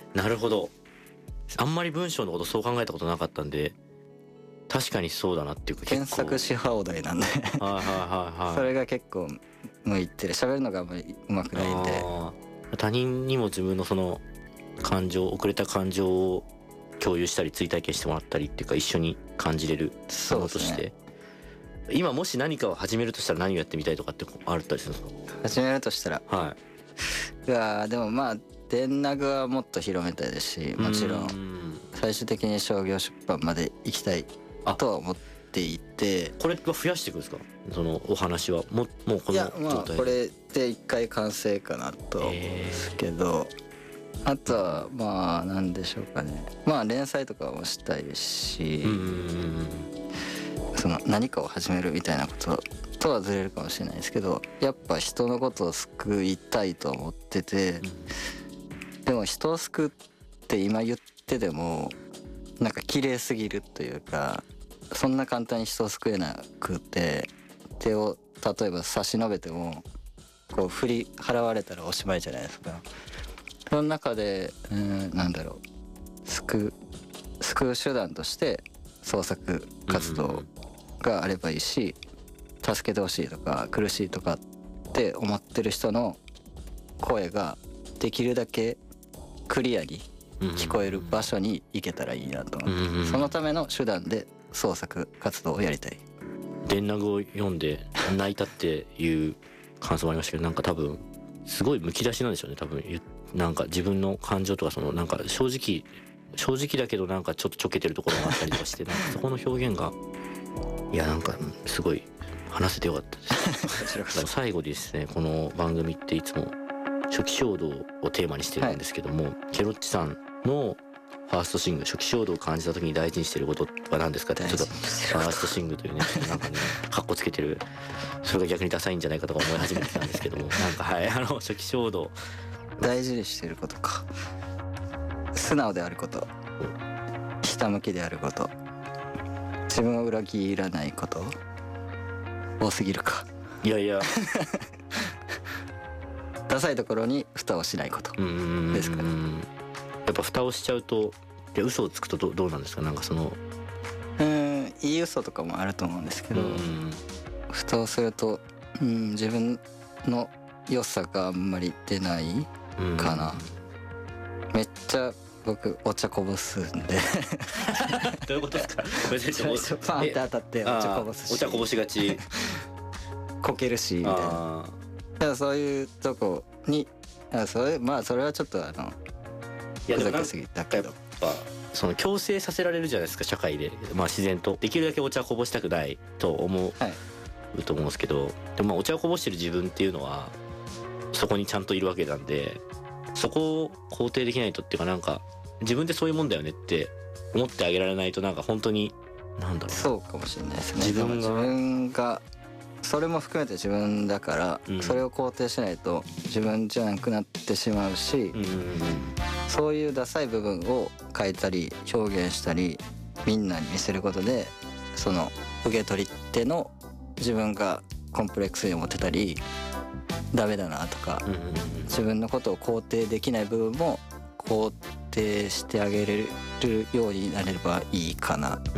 なるほど。あんまり文章のことそう考えたことなかったんで、確かにそうだなっていうか、結構検索し放題なんではいはいはいはい。 それが結構向いてる。喋るのがあんまりうまくないんで。 他人にも自分のその感情、遅れた感情を共有したり追体験してもらったりっていうか、一緒に感じれるものとして、今もし何かを始めるとしたら何をやってみたいとかってあったりするんですか？ 始めるとしたら、 はい。 いやでもまあ電ナグはもっと広めたいですし、もちろん最終的に商業出版まで行きたいとは思っていて。 これは増やしていくんですか、そのお話は。もうこの状態で。 いやまあこれで一回完成かなと思うんですけど、あとはまあ何でしょうかね、まあ連載とかもしたいですし、その何かを始めるみたいなこととはずれるかもしれないですけど、やっぱ人のことを救いたいと思ってて、でも人を救うって今言っててもなんか綺麗すぎるというか、そんな簡単に人を救えなくて、手を例えば差し伸べてもこう振り払われたらおしまいじゃないですか。その中でなんだろう、救う手段として創作活動があればいいし、助けてほしいとか苦しいとかって思ってる人の声ができるだけクリアに聞こえる場所に行けたらいいなと思って、そのための手段で創作活動をやりたい。 電ナグを読んで泣いたっていう感想もありましたけど、なんか多分すごいむき出しなんでしょうね、多分。なんか自分の感情とか、そのなんか正直だけどなんかちょっとちょけてるところがあったりとかして、なんかそこの表現が、いやなんかすごい話せてよかったです最後ですね、この番組っていつも初期衝動をテーマにしてるんですけども、ケロッチさんのファーストシングル、初期衝動を感じた時に大事にしてることは何ですかって、ちょっとファーストシングルというね、なんかねカッコつけてる、それが逆にダサいんじゃないかとか思い始めてたんですけども、なんかはい、初期衝動大事にしてることか。素直であること、ひたむきであること、自分を裏切らないこと。多すぎるか。 いやいやダサいところに蓋をしないことですかね。 やっぱ蓋をしちゃうと、嘘をつくとどうなんですか？なんかそのいい嘘とかもあると思うんですけど、蓋をすると自分の良さがあんまり出ないかな。めっちゃ僕お茶こぼすんでどういうことですか？ 最初パンって当たってお茶こぼすし、 お茶こぼしがちこけるしみたいな。だからそういうとこにそれはちょっとふざけすぎたけど、 やっぱその強制させられるじゃないですか、社会で。まあ自然とできるだけお茶こぼしたくないと思うと思うんですけど、でもまあお茶をこぼしてる自分っていうのはそこにちゃんといるわけなんで、そこを肯定できないとっていうか、なんか自分ってそういうもんだよねって思ってあげられないと、なんか本当になんだろう、 そうかもしれないですね。 自分がそれも含めて自分だから、それを肯定しないと自分じゃなくなってしまうし、そういうダサい部分を変えたり表現したりみんなに見せることで、その受け取り手の自分がコンプレックスに思ってたりダメだなとか、自分のことを肯定できない部分も肯定してあげれるようになれればいいかなっ